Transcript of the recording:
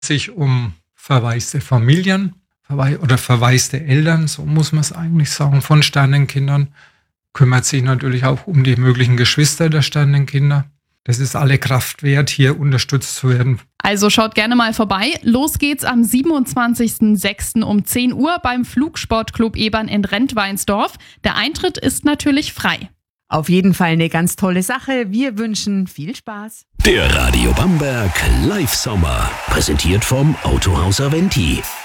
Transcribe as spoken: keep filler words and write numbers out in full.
sich um verwaiste Familien verwai- oder verwaiste Eltern, so muss man es eigentlich sagen, von Sternenkindern. Kümmert sich natürlich auch um die möglichen Geschwister der Sternenkinder. Das ist alle Kraft wert, hier unterstützt zu werden. Also schaut gerne mal vorbei. Los geht's am siebenundzwanzigsten sechsten um zehn Uhr beim Flugsportclub Ebern in Rentweinsdorf. Der Eintritt ist natürlich frei. Auf jeden Fall eine ganz tolle Sache. Wir wünschen viel Spaß. Der Radio Bamberg Live Sommer. Präsentiert vom Autohaus Aventi.